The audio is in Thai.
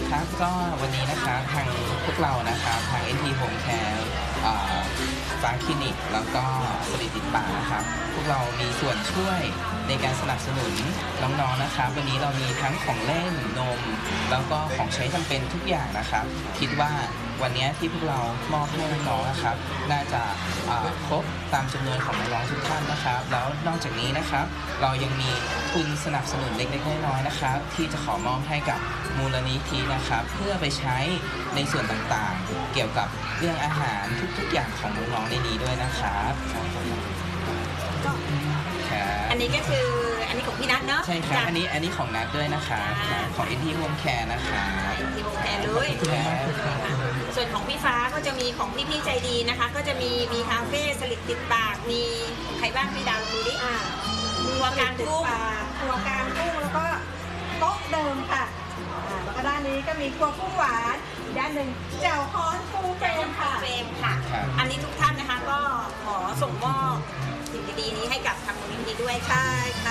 ครับก็วันนี้นะครับทางพวกเรานะครับทาง NT Home Care ฟ้าคลินิกแล้วก็สลิดติดปากนะครับพวกเรามีส่วนช่วยในการสนับสนุนน้องๆนะครับวันนี้เรามีทั้งของเล่นนมแล้วก็ของใช้จำเป็นทุกอย่างนะครับคิดว่าวันนี้ที่พวกเรามอบให้น้องๆนะครับน่าจะครบตามจำนวนของน้องๆทุกท่านนะครับแล้วนอกจากนี้นะครับเรายังมีทุนสนับสนุนเล็กๆน้อยๆนะครับที่จะขอมอบให้กับมูลนิธินะครับเพื่อไปใช้ในส่วนต่างๆเกี่ยวกับเรื่องอาหารทุกๆอย่างของน้องๆในนี้ด้วยนะครับอันนี้ก็คืออันนี้ของพี่นัทเนาะใช่ครับอันนี้ของนัทด้วยนะครับของ NT Home Care นะครับ NT Home Care เลยส่วนของพี่ฟ้าก็จะมีของพี่ใจดีนะคะก็จะมีคาเฟ่สลิดติดปากมีใครบ้างพี่ดาวดูดิมีครัวกลางกุ้งแล้วก็โต๊ะเดิมค่ะแล้วก็ด้านนี้ก็มีครัวกุ้งหวานด้านหนึ่งแจ่วฮ้อนปูเฟรมค่ะอันนี้ทุกท่านนะคะก็ขอส่งมอบสิ่งดีๆนี้ให้กับทางมูลนิธิด้วยค่ะ